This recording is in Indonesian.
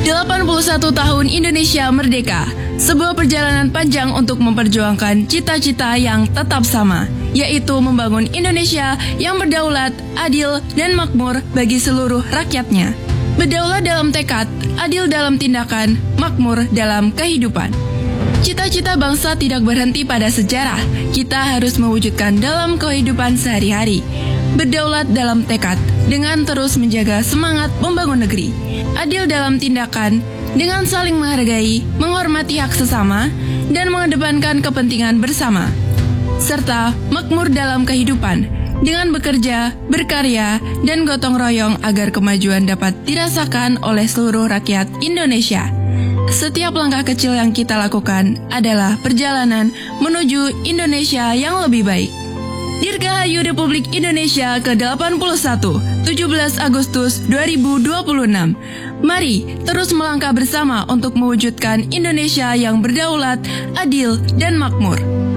81 tahun Indonesia merdeka, sebuah perjalanan panjang untuk memperjuangkan cita-cita yang tetap sama, yaitu membangun Indonesia yang berdaulat, adil, dan makmur bagi seluruh rakyatnya. Berdaulat dalam tekad, adil dalam tindakan, makmur dalam kehidupan. Cita-cita bangsa tidak berhenti pada sejarah, kita harus mewujudkan dalam kehidupan sehari-hari. Berdaulat dalam tekad, dengan terus menjaga semangat membangun negeri. Adil dalam tindakan, dengan saling menghargai, menghormati hak sesama, dan mengedepankan kepentingan bersama. Serta makmur dalam kehidupan, dengan bekerja, berkarya, dan gotong royong agar kemajuan dapat dirasakan oleh seluruh rakyat Indonesia. Setiap langkah kecil yang kita lakukan adalah perjalanan menuju Indonesia yang lebih baik. Dirgahayu Republik Indonesia ke-81, 17 Agustus 2026. Mari terus melangkah bersama untuk mewujudkan Indonesia yang berdaulat, adil, dan makmur.